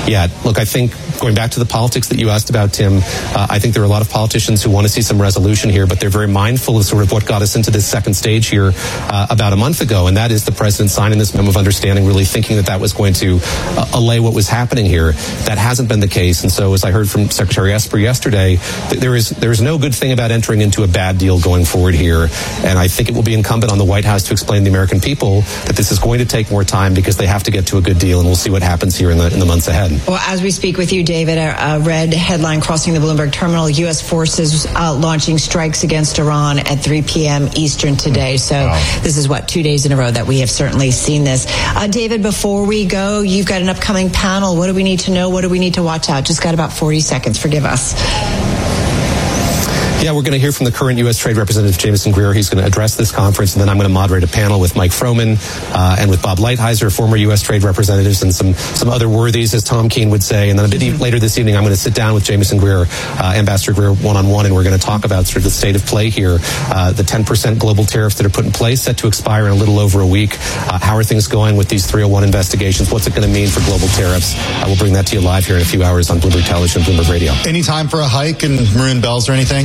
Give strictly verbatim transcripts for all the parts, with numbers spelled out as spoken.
yet. Look, I think going back to the politics that you asked about, Tim, uh, I think there are a lot of politicians who want to see some resolution here, but they're very mindful of sort of what got us into this second stage here uh, about a month ago, and that is the president signing this memo of understanding, really thinking that that was going to uh, allay what was happening here. That hasn't been the case, and so as I heard from Secretary Esper yesterday, th- there is there is no good thing about entering into a bad deal going forward here, and I think it will be incumbent on the White House to explain to the American people that this is going to take more time because they have to get to a good deal, and we'll see what happens here in the in the months ahead. Well, as we speak with you, David, a, a red headline crossing the Bloomberg terminal, U S forces uh, launching strikes against Iran at three p.m. Eastern today. So wow. This is, what, two days in a row that we have certainly seen this. Uh, David, before we go, you've got an upcoming panel. What do we need to know? What do we need to watch out? Just got about forty seconds. Forgive us. Yeah, we're going to hear from the current U S Trade Representative, Jameson Greer. He's going to address this conference, and then I'm going to moderate a panel with Mike Froman uh, and with Bob Lighthizer, former U S Trade Representatives, and some some other worthies, as Tom Keene would say. And then a bit mm-hmm. later this evening, I'm going to sit down with Jameson Greer, uh, Ambassador Greer, one-on-one, and we're going to talk about sort of the state of play here, uh, the ten percent global tariffs that are put in place, set to expire in a little over a week. Uh, how are things going with these three oh one investigations? What's it going to mean for global tariffs? Uh, we'll bring that to you live here in a few hours on Bloomberg Television, Bloomberg Radio. Any time for a hike and maroon bells or anything?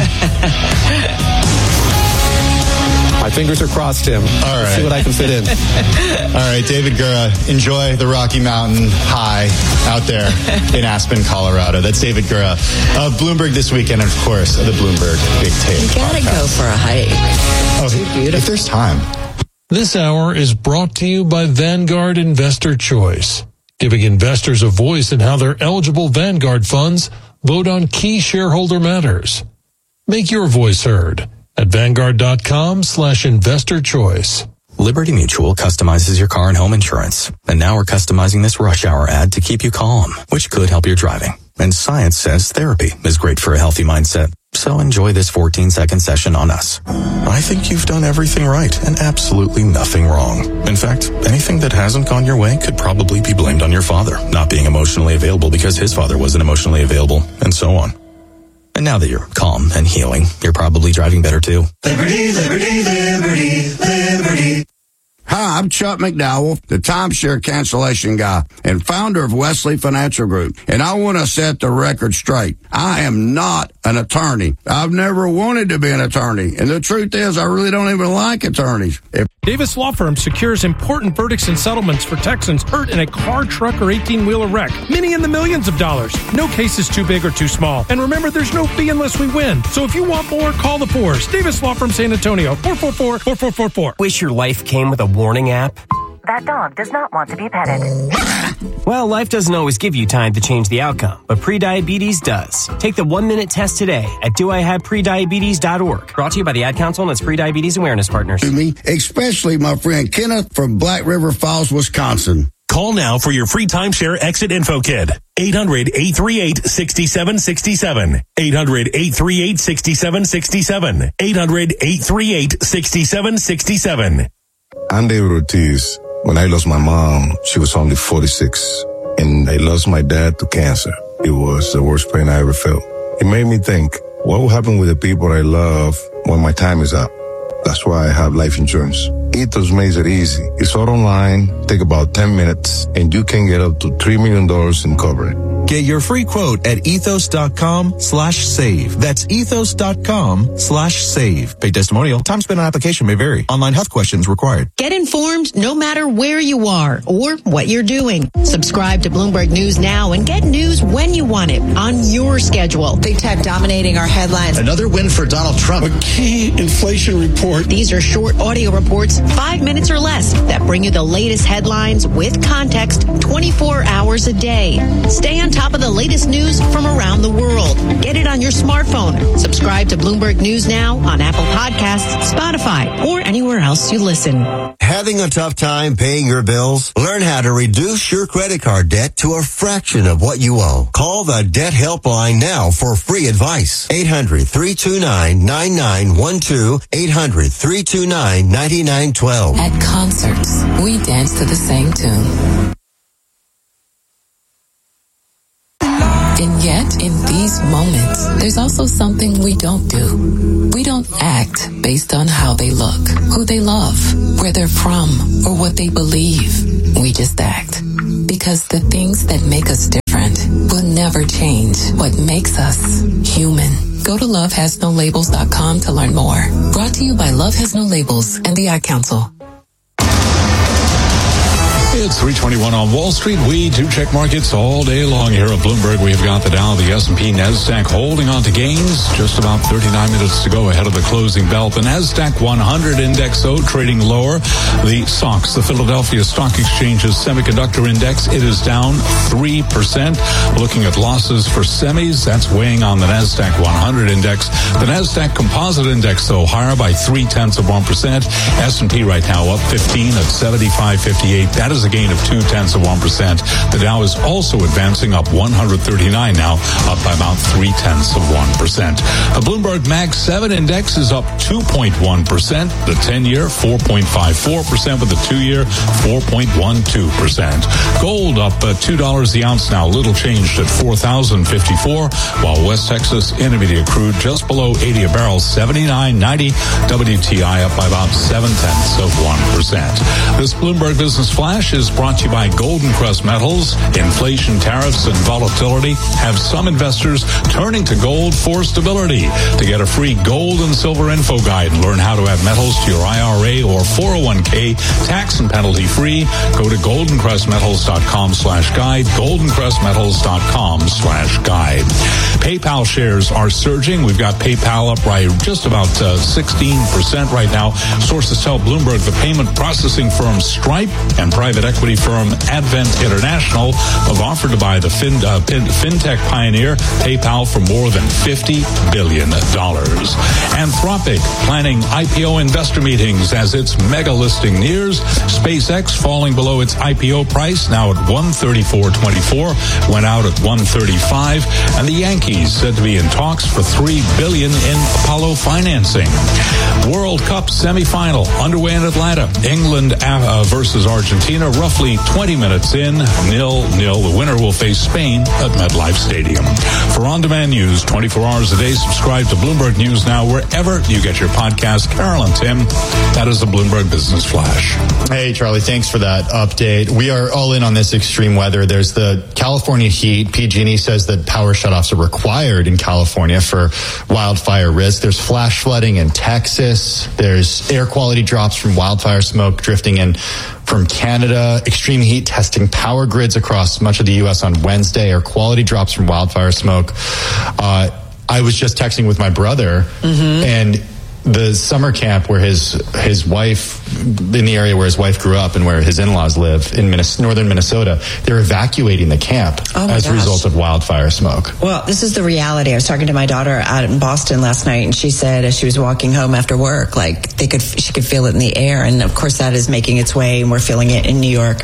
My fingers are crossed, Tim. All right. Let's see what I can fit in. All right, David Gura, enjoy the Rocky Mountain High out there in Aspen, Colorado. That's David Gura of Bloomberg This Weekend, and of course, of the Bloomberg Big Take. You gotta podcast. go for a hike. Oh, beautiful. If there's time. This hour is brought to you by Vanguard Investor Choice, giving investors a voice in how their eligible Vanguard funds vote on key shareholder matters. Make your voice heard at Vanguard.com slash investor choice. Liberty Mutual customizes your car and home insurance. And now we're customizing this rush hour ad to keep you calm, which could help your driving. And science says therapy is great for a healthy mindset. So enjoy this fourteen second session on us. I think you've done everything right and absolutely nothing wrong. In fact, anything that hasn't gone your way could probably be blamed on your father not being emotionally available because his father wasn't emotionally available, and so on. And now that you're calm and healing, you're probably driving better too. Liberty, liberty, liberty, liberty. Hi, I'm Chuck McDowell, the timeshare cancellation guy and founder of Wesley Financial Group. And I want to set the record straight. I am not an attorney. I've never wanted to be an attorney. And the truth is, I really don't even like attorneys. If Davis Law Firm secures important verdicts and settlements for Texans hurt in a car, truck, or eighteen-wheeler wreck. Many in the millions of dollars. No case is too big or too small. And remember, there's no fee unless we win. So if you want more, call the fours. Davis Law Firm San Antonio, four four four, four four four four. Wish your life came with a warning app? That dog does not want to be petted. Well, life doesn't always give you time to change the outcome, but prediabetes does. Take the one-minute test today at do I have prediabetes dot org. Brought to you by the Ad Council and its Prediabetes Awareness Partners. to me, especially my friend Kenneth from Black River Falls, Wisconsin. Call now for your free timeshare exit info kit. eight hundred, eight three eight, six seven six seven. eight hundred, eight three eight, six seven six seven. eight hundred, eight three eight, six seven six seven. I'm David Ortiz. When I lost my mom, she was only forty-six, and I lost my dad to cancer. It was the worst pain I ever felt. It made me think, what will happen with the people I love when my time is up? That's why I have life insurance. Ethos makes it easy. It's all online, take about ten minutes, and you can get up to three million dollars in coverage. Get your free quote at ethos.com slash save. That's ethos.com slash save. Pay testimonial. Time spent on application may vary. Online health questions required. Get informed no matter where you are or what you're doing. Subscribe to Bloomberg News now and get news when you want it on your schedule. Big tech dominating our headlines. Another win for Donald Trump. A key inflation report. These are short audio reports, five minutes or less, that bring you the latest headlines with context twenty-four hours a day. Stay on top of the latest news from around the world. Get it on your smartphone. Subscribe to Bloomberg News now on Apple Podcasts, Spotify, or anywhere else you listen. Having a tough time paying your bills? Learn how to reduce your credit card debt to a fraction of what you owe. Call the Debt Helpline now for free advice. eight hundred, three two nine, nine nine one two. eight hundred, three two nine, nine nine one two. At concerts, we dance to the same tune. And yet, in these moments, there's also something we don't do. We don't act based on how they look, who they love, where they're from, or what they believe. We just act. Because the things that make us different never change what makes us human. Go to love has no labels dot com to learn more. Brought to you by Love Has No Labels and the Ad Council. It's three twenty-one on Wall Street. We do check markets all day long here at Bloomberg. We've got the Dow, the S and P, NASDAQ holding on to gains. Just about thirty-nine minutes to go ahead of the closing bell. The NASDAQ one hundred index, though, trading lower. The S O X, the Philadelphia Stock Exchange's semiconductor index, it is down three percent. Looking at losses for semis, that's weighing on the NASDAQ one hundred index. The NASDAQ composite index, though, higher by three-tenths of one percent. S and P right now up fifteen at seventy-five fifty-eight. That is a gain of two-tenths of one percent. The Dow is also advancing up one hundred thirty-nine now, up by about three-tenths of one percent. The Bloomberg Mag seven index is up two point one percent. The ten-year, four point five four percent, with the two-year, four point one two percent. Gold up uh, two dollars the ounce now, little changed at four thousand fifty-four, while West Texas Intermediate crude just below eighty a barrel, seventy-nine ninety. W T I up by about seven-tenths of one percent. This Bloomberg Business Flash is brought to you by Golden Crest Metals. Inflation, tariffs, and volatility have some investors turning to gold for stability. To get a free gold and silver info guide and learn how to add metals to your I R A or four oh one k tax and penalty free, go to golden crest metals dot com slash guide, golden crest metals dot com slash guide. PayPal shares are surging. We've got PayPal up by just about uh, sixteen percent right now. Sources tell Bloomberg the payment processing firm Stripe and private equity firm Advent International have offered to buy the fin, uh, fin, fintech pioneer PayPal for more than fifty billion dollars. Anthropic planning I P O investor meetings as its mega listing nears. SpaceX falling below its I P O price, now at one thirty-four twenty-four, went out at one thirty-five, and the Yankees said to be in talks for three billion dollars in Apollo financing. World Cup semifinal underway in Atlanta. England uh, versus Argentina, roughly twenty minutes in, nil nil. The winner will face Spain at MetLife Stadium. For on-demand news twenty-four hours a day, subscribe to Bloomberg News Now wherever you get your podcast. Carol and Tim, that is the Bloomberg Business Flash. Hey, Charlie, thanks for that update. We are all in on this extreme weather. There's the California heat. P G and E says that power shutoffs are required in California for wildfire risk. There's flash flooding in Texas. There's air quality drops from wildfire smoke drifting in from Canada. Extreme heat testing power grids across much of the U S on Wednesday. Air quality drops from wildfire smoke. Uh, I was just texting with my brother, mm-hmm. and the summer camp where his his wife, in the area where his wife grew up and where his in-laws live in Minnesota, northern Minnesota, they're evacuating the camp oh as gosh. a result of wildfire smoke. Well, this is the reality. I was talking to my daughter out in Boston last night, and she said as she was walking home after work, like they could, she could feel it in the air, and of course that is making its way, and we're feeling it in New York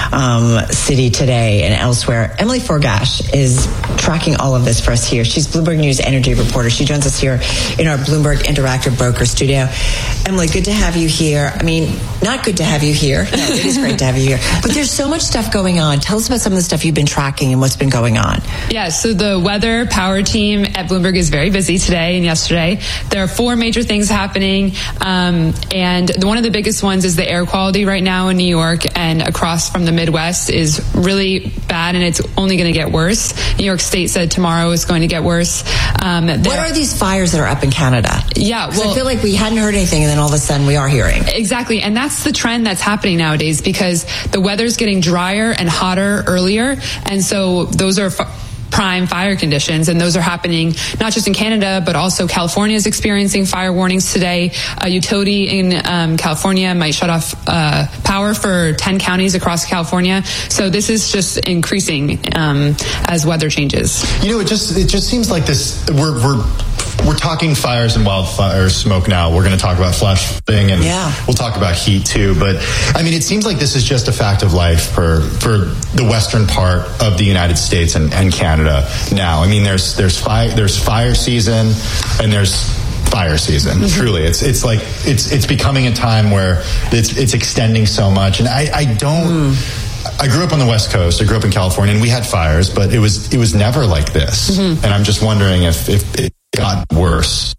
um, City today and elsewhere. Emily Forgash is tracking all of this for us here. She's Bloomberg News energy reporter. She joins us here in our Bloomberg Interactive Broker studio. Emily, good to have you here. I mean, not good to have you here. No, it is great to have you here. But there's so much stuff going on. Tell us about some of the stuff you've been tracking and what's been going on. Yeah, so the weather power team at Bloomberg is very busy today and yesterday. There are four major things happening, um, and one of the biggest ones is the air quality right now in New York and across from the Midwest is really bad, and it's only going to get worse. New York State said tomorrow is going to get worse. Um, what are these fires that are up in Canada? Yeah, well, I feel like we hadn't heard anything, and then all of a sudden we are hearing. Exactly, and that's the trend that's happening nowadays because the weather's getting drier and hotter earlier, and so those are f- prime fire conditions, and those are happening not just in Canada, but also California is experiencing fire warnings today. A utility in um, California might shut off uh, power for ten counties across California. So this is just increasing um, as weather changes. You know, it just it just seems like this. We're we're. We're talking fires and wildfire smoke now. We're going to talk about flash flooding, and yeah. we'll talk about heat too. But I mean, it seems like this is just a fact of life for for the western part of the United States and, and Canada now. I mean, there's there's fire there's fire season and there's fire season. Mm-hmm. Truly, it's it's like it's it's becoming a time where it's it's extending so much, and I I don't. Mm. I grew up on the West Coast. I grew up in California, and we had fires, but it was it was never like this. Mm-hmm. And I'm just wondering if if it got worse.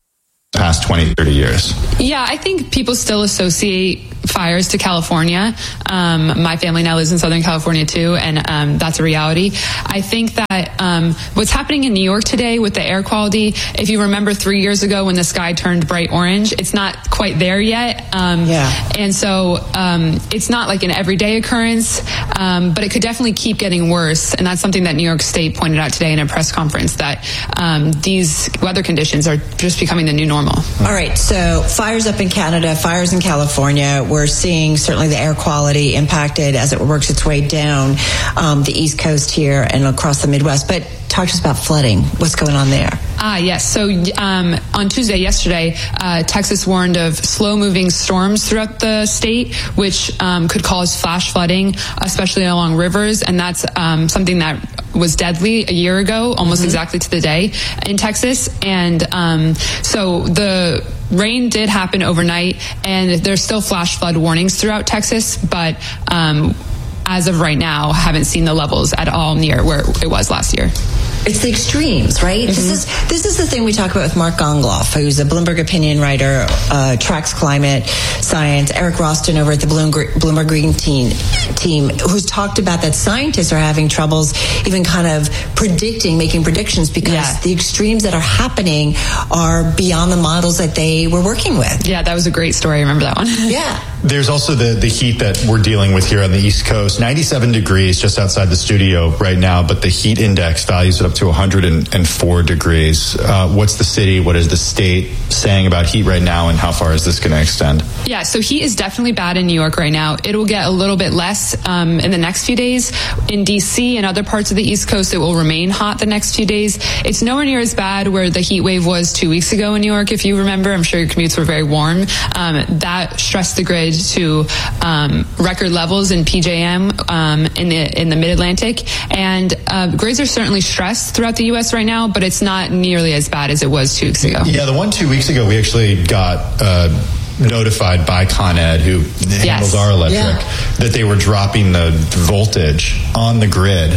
past twenty, thirty years? Yeah, I think people still associate fires to California. Um, my family now lives in Southern California too, and um, that's a reality. I think that um, what's happening in New York today with the air quality, if you remember three years ago when the sky turned bright orange, it's not quite there yet. Um, yeah. And so um, it's not like an everyday occurrence, um, but it could definitely keep getting worse. And that's something that New York State pointed out today in a press conference, that um, these weather conditions are just becoming the new normal. All right, so fires up in Canada, fires in California. We're seeing certainly the air quality impacted as it works its way down um, the East Coast here and across the Midwest. But talk to us about flooding. What's going on there? Ah, yes. So um, on Tuesday, yesterday, uh, Texas warned of slow-moving storms throughout the state, which um, could cause flash flooding, especially along rivers. And that's um, something that was deadly a year ago, almost mm-hmm. exactly to the day in Texas. And um, so the rain did happen overnight, and there's still flash flood warnings throughout Texas, but um, as of right now, haven't seen the levels at all near where it was last year. It's the extremes, right? Mm-hmm. This is this is the thing we talk about with Mark Gongloff, who's a Bloomberg opinion writer, uh, tracks climate science. Eric Roston over at the Bloomberg Green team, team, who's talked about that scientists are having troubles even kind of predicting, making predictions, because yeah. the extremes that are happening are beyond the models that they were working with. Yeah, that was a great story. I remember that one. Yeah. There's also the, the heat that we're dealing with here on the East Coast. ninety-seven degrees just outside the studio right now, but the heat index values it up to one hundred four degrees. Uh, what's the city, what is the state saying about heat right now, and how far is this going to extend? Yeah, so heat is definitely bad in New York right now. It will get a little bit less um, in the next few days. In D C and other parts of the East Coast, it will remain hot the next few days. It's nowhere near as bad where the heat wave was two weeks ago in New York, if you remember. I'm sure your commutes were very warm. Um, that stressed the grid to um, record levels in P J M um, in the in the Mid-Atlantic. And uh, grids are certainly stressed throughout the U S right now, but it's not nearly as bad as it was two weeks ago. Yeah, the one two weeks ago, we actually got uh, notified by Con Ed, who handles yes. our electric, yeah. that they were dropping the voltage on the grid.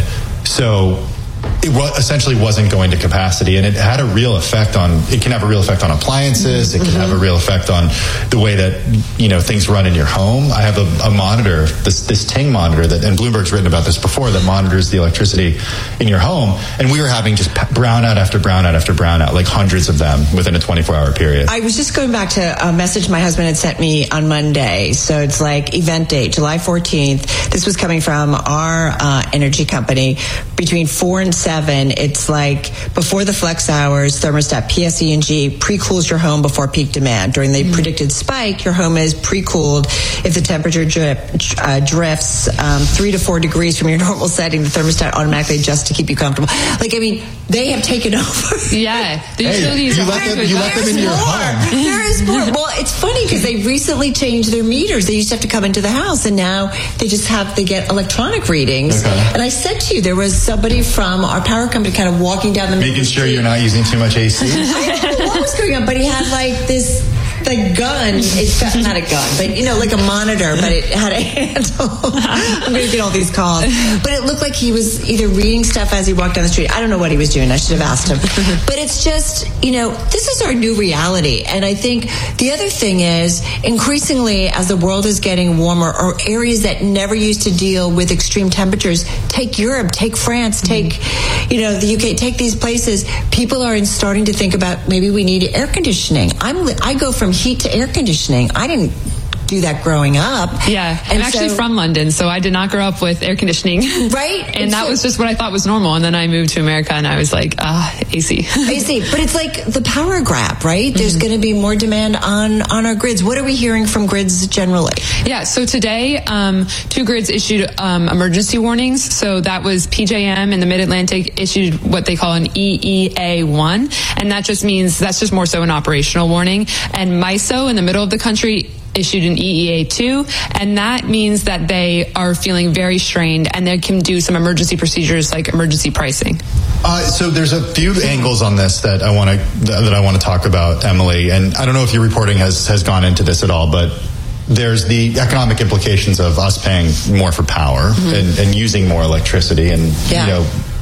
So it wa- essentially wasn't going to capacity, and it had a real effect on, it can have a real effect on appliances, it can mm-hmm. have a real effect on the way that, you know, things run in your home. I have a, a monitor, this this Ting monitor, that, and Bloomberg's written about this before, that monitors the electricity in your home, and we were having just brownout after brownout after brownout, like hundreds of them within a twenty-four hour period. I was just going back to a message my husband had sent me on Monday, so it's like event date, July fourteenth. This was coming from our uh, energy company. Between four and seven, it's like before the flex hours, thermostat P S E and G pre-cools your home before peak demand. During the mm-hmm. predicted spike, your home is pre-cooled. If the temperature drip, uh, drifts um, three to four degrees from your normal setting, the thermostat automatically adjusts to keep you comfortable. Like, I mean, they have taken over. Yeah. The hey, utilities you let them, you let them in your home. There is more. Well, it's funny because they recently changed their meters. They used to have to come into the house, and now they just have, they get electronic readings. Okay. And I said to you, there was somebody from our power company kind of walking down the making sure you're not using too much A C. I don't know what was going on, but he had like this the gun. It's got, not a gun, but you know, like a monitor, but it had a handle. I'm going to get all these calls, but it looked like he was either reading stuff as he walked down the street. I don't know what he was doing. I should have asked him. But it's just, you know, this is our new reality. And I think the other thing is, increasingly, as the world is getting warmer, or areas that never used to deal with extreme temperatures, take Europe, take France, take, mm-hmm. you know, the U K, take these places. People are starting to think about, maybe we need air conditioning. I'm, I go from heat to air conditioning. I didn't do that growing up. Yeah, and I'm actually so, from London, so I did not grow up with air conditioning. Right. and, and that so, was just what I thought was normal. And then I moved to America, and I was like, ah, A C. A C. But it's like the power grab, right? There's mm-hmm. going to be more demand on, on our grids. What are we hearing from grids generally? Yeah, so today, um, two grids issued um, emergency warnings. So that was P J M in the Mid-Atlantic issued what they call an E E A one. And that just means, that's just more so an operational warning. And MISO in the middle of the country issued an E E A two, and that means that they are feeling very strained, and they can do some emergency procedures like emergency pricing. Uh, so there's a few angles on this that I want to that I want to talk about, Emily, and I don't know if your reporting has has gone into this at all, but there's the economic implications of us paying more for power mm-hmm. and, and using more electricity, and yeah. you know,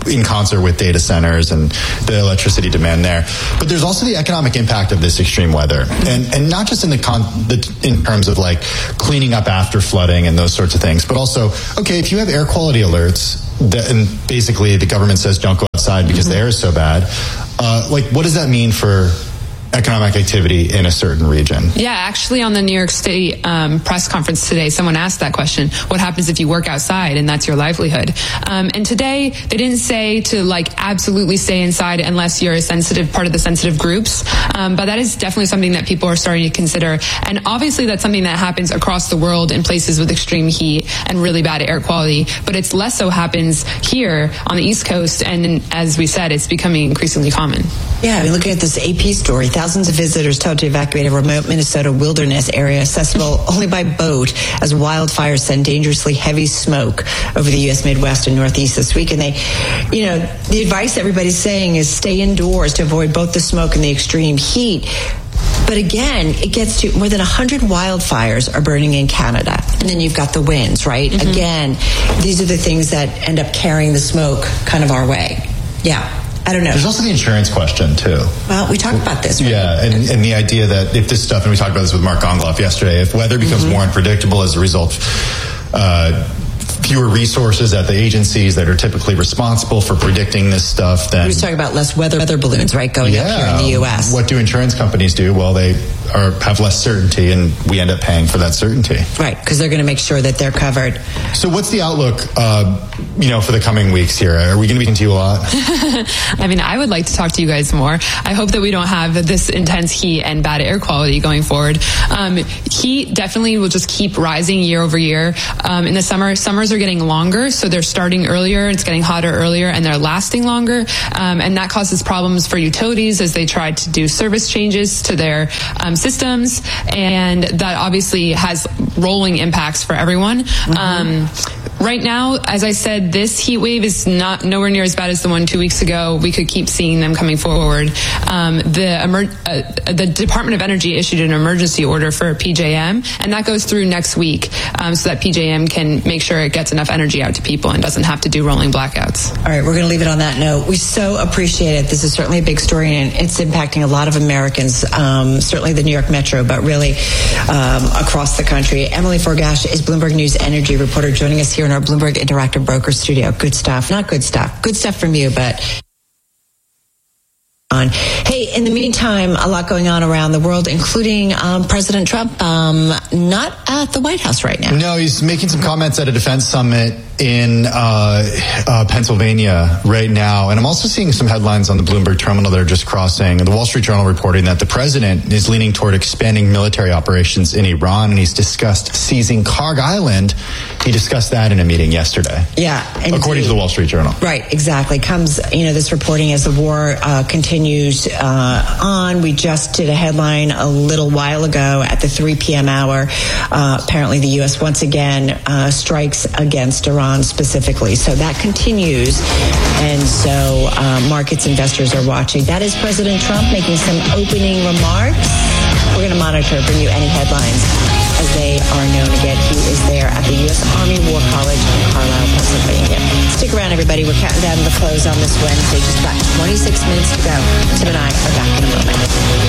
in concert with data centers and the electricity demand there. But there's also the economic impact of this extreme weather, and and not just in the, con- the in terms of like cleaning up after flooding and those sorts of things, but also, okay, if you have air quality alerts that, and basically the government says don't go outside because mm-hmm. the air is so bad, uh, like what does that mean for economic activity in a certain region? Yeah, actually on the New York State um, press conference today, someone asked that question, what happens if you work outside and that's your livelihood? Um, and today they didn't say to like absolutely stay inside unless you're a sensitive part of the sensitive groups. Um, but that is definitely something that people are starting to consider. And obviously that's something that happens across the world in places with extreme heat and really bad air quality. But it's less so happens here on the East Coast. And as we said, it's becoming increasingly common. Yeah, I mean, looking at this A P story, thousands of visitors told to evacuate a remote Minnesota wilderness area accessible only by boat as wildfires send dangerously heavy smoke over the U S Midwest and Northeast this week. And they, you know, the advice everybody's saying is stay indoors to avoid both the smoke and the extreme heat. But again, it gets to more than one hundred wildfires are burning in Canada. And then you've got the winds, right? Mm-hmm. Again, these are the things that end up carrying the smoke kind of our way. Yeah. I don't know. There's also the insurance question, too. Well, we talked about this. Right? Yeah, and, and the idea that if this stuff, and we talked about this with Mark Gongloff yesterday, if weather becomes mm-hmm. more unpredictable as a result of uh, fewer resources at the agencies that are typically responsible for predicting this stuff, then... We were talking about less weather, weather balloons, right, going yeah, up here in the U S. What do insurance companies do? Well, they are, have less certainty, and we end up paying for that certainty. Right, because they're going to make sure that they're covered. So what's the outlook, uh, you know, for the coming weeks here? Are we going to be talking to you a lot? I mean, I would like to talk to you guys more. I hope that we don't have this intense heat and bad air quality going forward. Um, heat definitely will just keep rising year over year. Um, in the summer, summers are getting longer, so they're starting earlier, it's getting hotter earlier, and they're lasting longer. Um, and that causes problems for utilities as they try to do service changes to their um, systems, and that obviously has rolling impacts for everyone. Mm-hmm. Um, right now, as I said, this heat wave is not nowhere near as bad as the one two weeks ago. We could keep seeing them coming forward. Um, the emer- uh, the Department of Energy issued an emergency order for P J M, and that goes through next week, um, so that P J M can make sure it gets enough energy out to people and doesn't have to do rolling blackouts. All right, we're going to leave it on that note. We so appreciate it. This is certainly a big story, and it's impacting a lot of Americans, um, certainly the New York Metro, but really um, across the country. Emily Forgash is Bloomberg News energy reporter, joining us here in our Bloomberg Interactive Broker studio. Good stuff. Not good stuff. Good stuff from you, but... On. Hey, in the meantime, a lot going on around the world, including um, President Trump, um, not at the White House right now. No, he's making some comments at a defense summit in uh, uh, Pennsylvania right now. And I'm also seeing some headlines on the Bloomberg terminal that are just crossing. The Wall Street Journal reporting that the president is leaning toward expanding military operations in Iran, and he's discussed seizing Karg Island. He discussed that in a meeting yesterday. Yeah. According to the Wall Street Journal. Right, exactly. Comes, you know, this reporting as the war uh, continues uh, on. We just did a headline a little while ago at the three p.m. hour. Uh, apparently the U S once again uh, strikes against Iran specifically. So that continues. And so uh, markets, investors are watching. That is President Trump making some opening remarks. We're going to monitor, bring you any headlines as they are known. Again, he is there at the U S Army War College in Carlisle, Pennsylvania. Stick around, everybody. We're counting down the close on this Wednesday. Just about twenty-six minutes to go. Tim and I are back in a moment.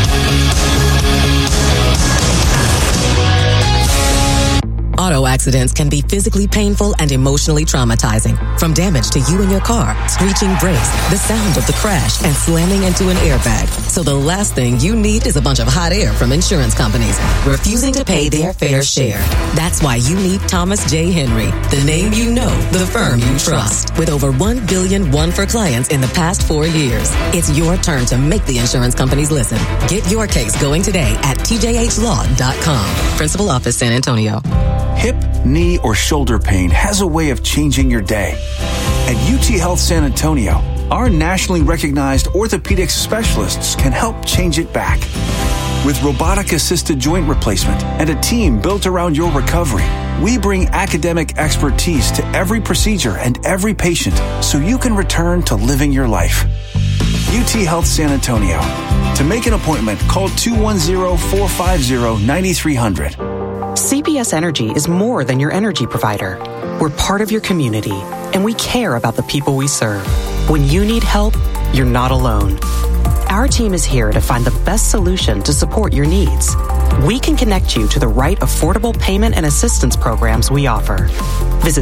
Auto accidents can be physically painful and emotionally traumatizing. From damage to you and your car, screeching brakes, the sound of the crash, and slamming into an airbag. So the last thing you need is a bunch of hot air from insurance companies refusing to pay their fair share. That's why you need Thomas J. Henry, the name you know, the firm you trust. With over one billion won for clients in the past four years. It's your turn to make the insurance companies listen. Get your case going today at T J H law dot com. Principal Office, San Antonio. Hip, knee, or shoulder pain has a way of changing your day. At U T Health San Antonio, our nationally recognized orthopedic specialists can help change it back. With robotic-assisted joint replacement and a team built around your recovery, we bring academic expertise to every procedure and every patient so you can return to living your life. U T Health San Antonio. To make an appointment, call two one zero, four five zero, nine three zero zero. C B S Energy is more than your energy provider. We're part of your community, and we care about the people we serve. When you need help, you're not alone. Our team is here to find the best solution to support your needs. We can connect you to the right affordable payment and assistance programs we offer. Visit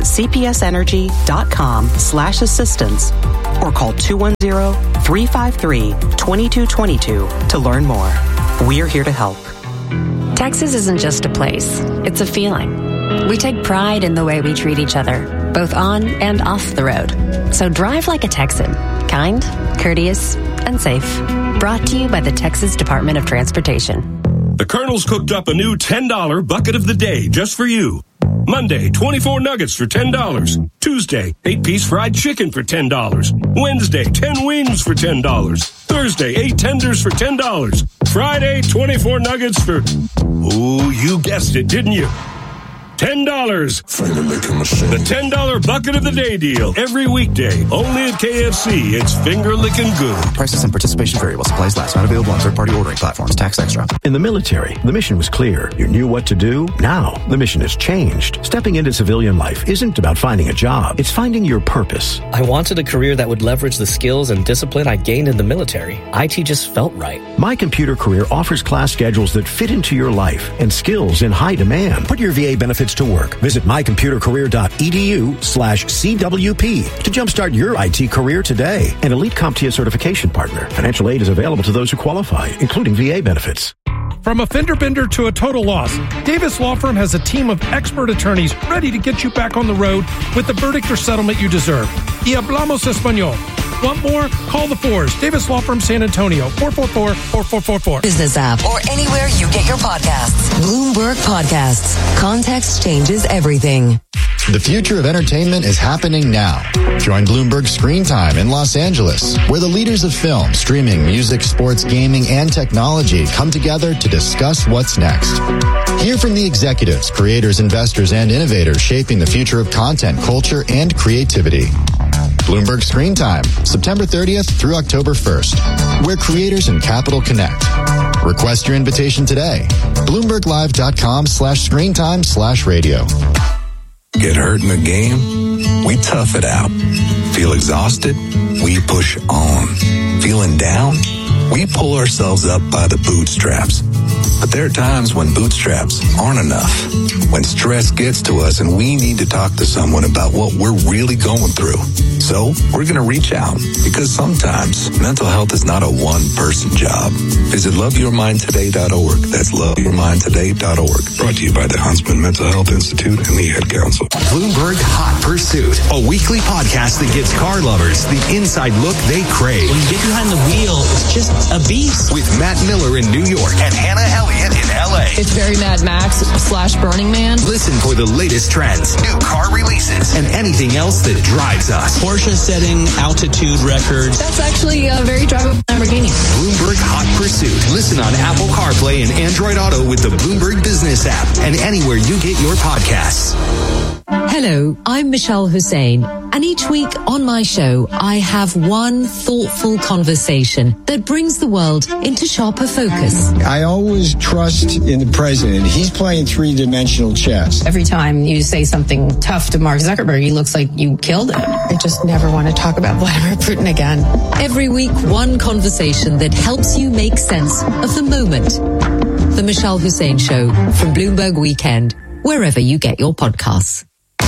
cpsenergy.com slash assistance or call two one zero, three five three, two two two two to learn more. We're here to help. Texas isn't just a place, it's a feeling. We take pride in the way we treat each other, both on and off the road. So drive like a Texan, kind, courteous, and safe. Brought to you by the Texas Department of Transportation. The Colonel's cooked up a new ten dollar bucket of the day just for you. Monday, twenty-four nuggets for ten dollars. Tuesday, eight-piece fried chicken for ten dollars. Wednesday, ten wings for ten dollars. Thursday, eight tenders for ten dollars. Friday, twenty-four nuggets for... Oh, you guessed it, didn't you? ten dollars. The ten dollar bucket of the day deal. Every weekday. Only at K F C. It's finger-licking good. Prices and participation vary while supplies last. Not available on third-party ordering platforms. Tax extra. In the military, the mission was clear. You knew what to do. Now, the mission has changed. Stepping into civilian life isn't about finding a job. It's finding your purpose. I wanted a career that would leverage the skills and discipline I gained in the military. I T just felt right. My Computer Career offers class schedules that fit into your life and skills in high demand. Put your V A benefits to work. Visit mycomputercareer.edu slash CWP to jumpstart your I T career today. An Elite CompTIA certification partner. Financial aid is available to those who qualify, including V A benefits. From a fender bender to a total loss, Davis Law Firm has a team of expert attorneys ready to get you back on the road with the verdict or settlement you deserve. Y hablamos español. Want more? Call the Fours. Davis Law Firm San Antonio, four four four, four four four four. Business app or anywhere you get your podcasts. Bloomberg Podcasts. Context changes everything. The future of entertainment is happening now. Join Bloomberg Screen Time in Los Angeles, where the leaders of film, streaming, music, sports, gaming, and technology come together to discuss what's next. Hear from the executives, creators, investors, and innovators shaping the future of content, culture, and creativity. Bloomberg Screen Time, September thirtieth through October first, where creators and capital connect. Request your invitation today. BloombergLive.com slash screen time slash radio. Get hurt in the game? We tough it out. Feel exhausted? We push on. Feeling down? We pull ourselves up by the bootstraps. But there are times when bootstraps aren't enough. When stress gets to us and we need to talk to someone about what we're really going through. So we're going to reach out because sometimes mental health is not a one-person job. Visit love your mind today dot org. That's love your mind today dot org. Brought to you by the Huntsman Mental Health Institute and the Ad Council. Bloomberg Hot Pursuit, a weekly podcast that gives car lovers the inside look they crave. When you get behind the wheel, it's just a beast. With Matt Miller in New York and Hannah Elliott in L A. It's very Mad Max slash Burning Man. Listen for the latest trends, new car releases, and anything else that drives us. Porsche setting altitude records. That's actually a very drivable Lamborghini. Bloomberg Hot Pursuit. Listen on Apple CarPlay and Android Auto with the Bloomberg Business app and anywhere you get your podcasts. Hello, I'm Michelle Hussein, and each week on my show, I have one thoughtful conversation that brings the world into sharper focus. I always trust in the president. He's playing three-dimensional chess. Every time you say something tough to Mark Zuckerberg, he looks like you killed him. I just never want to talk about Vladimir Putin again. Every week, one conversation that helps you make sense of the moment. The Michelle Hussein Show from Bloomberg Weekend, wherever you get your podcasts.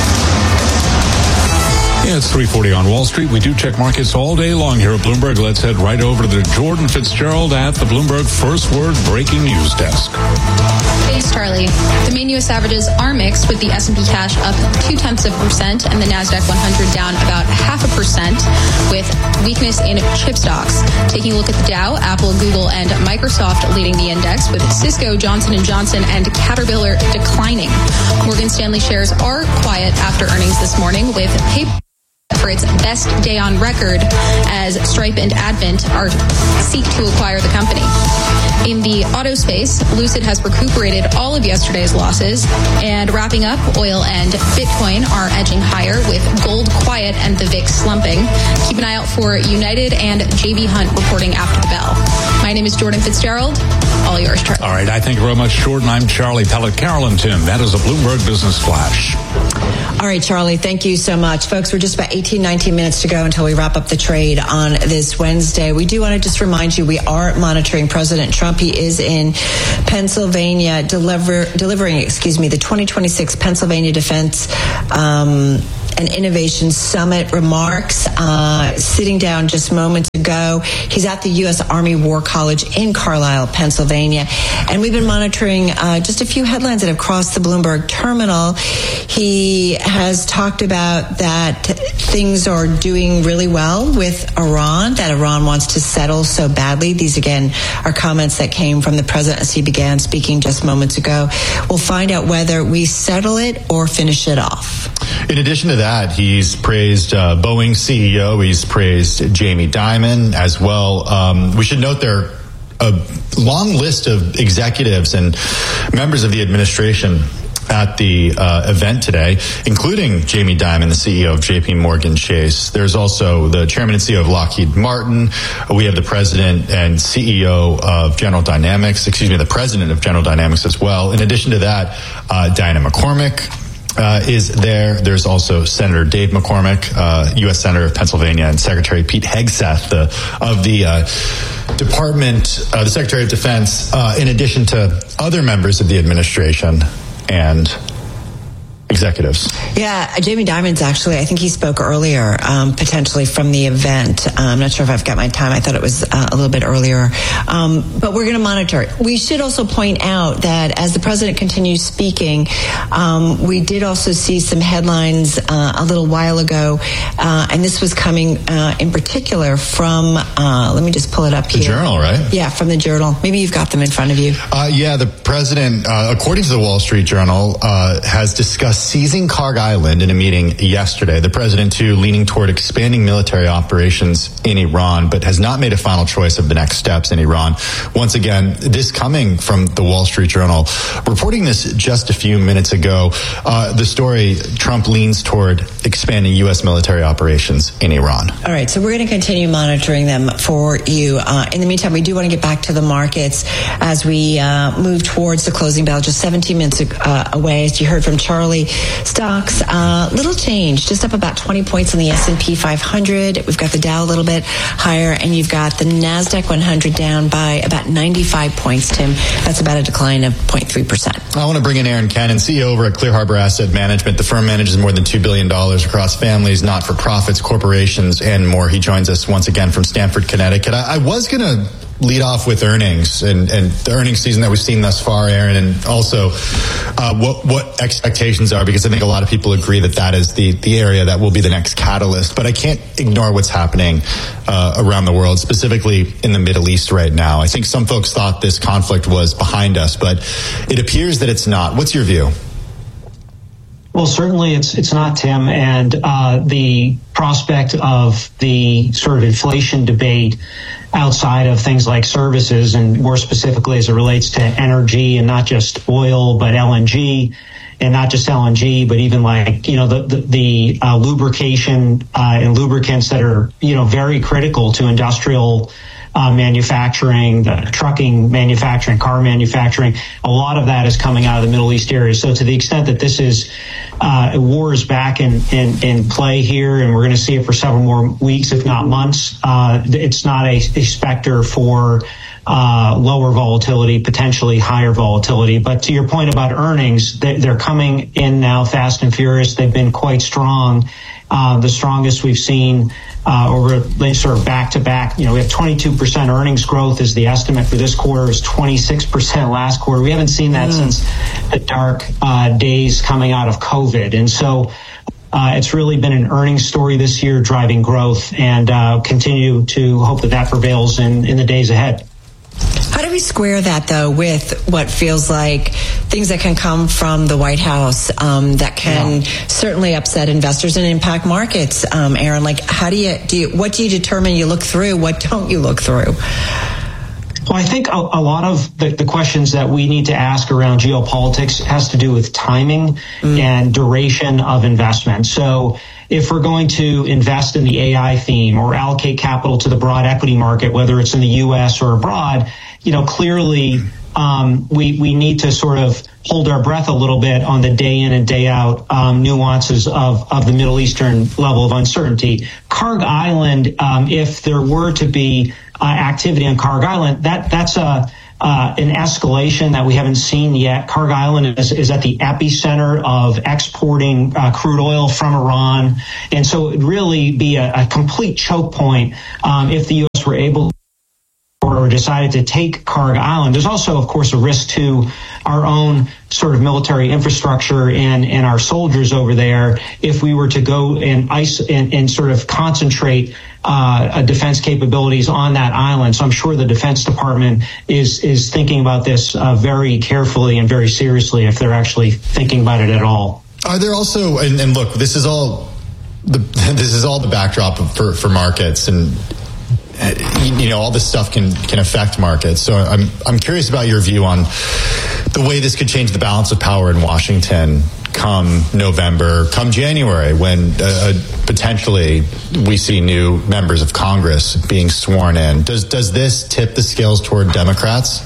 Yeah, it's three forty on Wall Street. We do check markets all day long here at Bloomberg. Let's head right over to Jordan Fitzgerald at the Bloomberg First Word Breaking News Desk. Thanks, Charlie. The main U S averages are mixed, with the S and P cash up two-tenths of a percent and the NASDAQ one hundred down about half a percent, with weakness in chip stocks. Taking a look at the Dow, Apple, Google, and Microsoft leading the index, with Cisco, Johnson and Johnson, and Caterpillar declining. Morgan Stanley shares are quiet after earnings this morning, with PayPal for its best day on record as Stripe and Advent are seek to acquire the company. In the auto space, Lucid has recuperated all of yesterday's losses, and wrapping up, oil and Bitcoin are edging higher, with gold quiet and the V I X slumping. Keep an eye out for United and J B Hunt reporting after the bell. My name is Jordan Fitzgerald. All yours, Charlie. All right, I thank you very much, Jordan. I'm Charlie Pellet. Carolyn Tim, that is a Bloomberg Business Flash. All right, Charlie, thank you so much. Folks, we're just about eight eighteen, nineteen minutes to go until we wrap up the trade on this Wednesday. We do want to just remind you, we are monitoring President Trump. He is in Pennsylvania deliver, delivering, excuse me, the twenty twenty-six Pennsylvania Defense um, and Innovation Summit remarks, uh, sitting down just moments ago. He's at the U S Army War College in Carlisle, Pennsylvania. And we've been monitoring uh, just a few headlines that have crossed the Bloomberg terminal. He has talked about that things are doing really well with Iran, that Iran wants to settle so badly. These, again, are comments that came from the president as he began speaking just moments ago. We'll find out whether we settle it or finish it off. In addition to that, he's praised uh, Boeing C E O. He's praised Jamie Dimon as well. Um, we should note there a long list of executives and members of the administration at the uh, event today, including Jamie Dimon, the C E O of J P Morgan Chase. There's also the chairman and C E O of Lockheed Martin. We have the president and C E O of General Dynamics, excuse me, the president of General Dynamics as well. In addition to that, uh, Diana McCormick Uh, is there. There's also Senator Dave McCormick, uh, U S Senator of Pennsylvania, and Secretary Pete Hegseth the, of the uh, Department, uh, the Secretary of Defense, uh, in addition to other members of the administration and executives. Yeah, Jamie Dimon's actually, I think he spoke earlier, um, potentially from the event. Uh, I'm not sure if I've got my time. I thought it was uh, a little bit earlier. Um, but we're going to monitor it. We should also point out that as the president continues speaking, um, we did also see some headlines uh, a little while ago, uh, and this was coming uh, in particular from, uh, let me just pull it up here. The Journal, right? Yeah, from the Journal. Maybe you've got them in front of you. Uh, yeah, the president, uh, according to the Wall Street Journal, uh, has discussed seizing Karg Island in a meeting yesterday. The president, too, leaning toward expanding military operations in Iran, but has not made a final choice of the next steps in Iran. Once again, this coming from the Wall Street Journal. Reporting this just a few minutes ago, uh, the story, Trump leans toward expanding U S military operations in Iran. All right, so we're going to continue monitoring them for you. Uh, in the meantime, we do want to get back to the markets as we uh, move towards the closing bell, just seventeen minutes uh, away. As you heard from Charlie, stocks, uh, little change, just up about twenty points in the S and P five hundred. We've got the Dow a little bit higher, and you've got the NASDAQ one hundred down by about ninety-five points, Tim. That's about a decline of zero point three percent. I want to bring in Aaron Cannon, C E O over at Clear Harbor Asset Management. The firm manages more than two billion dollars across families, not-for-profits, corporations, and more. He joins us once again from Stamford, Connecticut. I, I was going to lead off with earnings and, and the earnings season that we've seen thus far, Aaron, and also uh, what what expectations are, because I think a lot of people agree that that is the, the area that will be the next catalyst. But I can't ignore what's happening uh, around the world, specifically in the Middle East right now. I think some folks thought this conflict was behind us, but it appears that it's not. What's your view? Well, certainly it's it's not, Tim, and uh, the prospect of the sort of inflation debate outside of things like services, and more specifically as it relates to energy, and not just oil, but L N G, and not just L N G, but even like, you know, the the, the uh, lubrication uh, and lubricants that are, you know, very critical to industrial Uh, manufacturing, the trucking manufacturing, car manufacturing, a lot of that is coming out of the Middle East area. So to the extent that this is, uh, war is back in, in, in play here, and we're going to see it for several more weeks, if not months, uh, it's not a, a specter for uh, lower volatility, potentially higher volatility. But to your point about earnings, they, they're coming in now fast and furious. They've been quite strong. Uh, the strongest we've seen uh, over sort of back to back. You know, we have twenty-two percent earnings growth is the estimate for this quarter. It was twenty-six percent last quarter. We haven't seen that mm. since the dark uh, days coming out of COVID. And so uh, it's really been an earnings story this year, driving growth, and uh, continue to hope that that prevails in, in the days ahead. How do we square that, though, with what feels like things that can come from the White House um, that can yeah. certainly upset investors and impact markets? Um, Aaron, like, how do you do? You, what do you determine you look through? What don't you look through? Well, I think a, a lot of the, the questions that we need to ask around geopolitics has to do with timing mm. and duration of investment. So if we're going to invest in the A I theme or allocate capital to the broad equity market, whether it's in the U S or abroad, you know, clearly um, we we need to sort of hold our breath a little bit on the day in and day out um, nuances of, of the Middle Eastern level of uncertainty. Kharg Island, um, if there were to be uh, activity on Kharg Island, that that's a Uh, an escalation that we haven't seen yet. Kharg Island is, is at the epicenter of exporting uh, crude oil from Iran. And so it would really be a, a complete choke point um, if the U S were able or decided to take Kharg Island. There's also, of course, a risk to our own sort of military infrastructure and, and our soldiers over there if we were to go and ice and, and sort of concentrate uh, defense capabilities on that island. So I'm sure the Defense Department is is thinking about this uh, very carefully and very seriously if they're actually thinking about it at all. Are there also, and, and look, this is all the this is all the backdrop for for markets, and you know, all this stuff can can affect markets. So I'm I'm curious about your view on the way this could change the balance of power in Washington come November, come January, when uh, potentially we see new members of Congress being sworn in. Does does this tip the scales toward Democrats?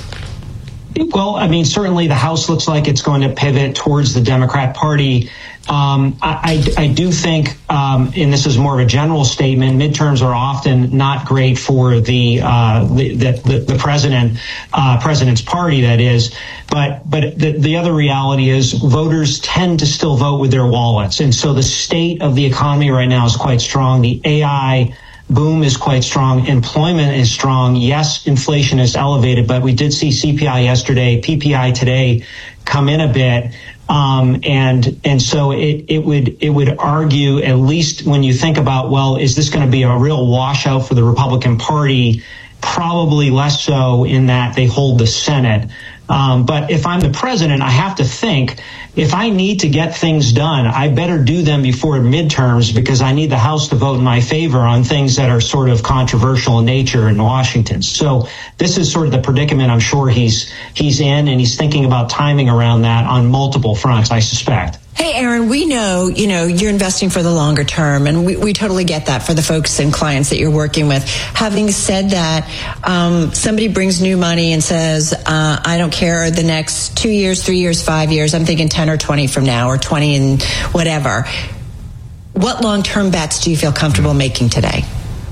Well, I mean, certainly the House looks like it's going to pivot towards the Democrat Party. Um, I, I, I do think, um, and this is more of a general statement, midterms are often not great for the uh, the, the, the president, uh, president's party, that is. But but the, the other reality is voters tend to still vote with their wallets. And so the state of the economy right now is quite strong. The A I boom is quite strong. Employment is strong. Yes, inflation is elevated, but we did see C P I yesterday, P P I today come in a bit. Um, and and so it, it would it would argue, at least when you think about, well, is this going to be a real washout for the Republican Party? Probably less so, in that they hold the Senate. Um, but if I'm the president, I have to think, if I need to get things done, I better do them before midterms, because I need the House to vote in my favor on things that are sort of controversial in nature in Washington. So this is sort of the predicament I'm sure he's he's in, and he's thinking about timing around that on multiple fronts, I suspect. Hey, Aaron, we know, you know, you're investing for the longer term, and we, we totally get that for the folks and clients that you're working with. Having said that, um, somebody brings new money and says, uh, I don't care the next two years, three years, five years, I'm thinking ten or twenty from now, or twenty and whatever. What long-term bets do you feel comfortable making today?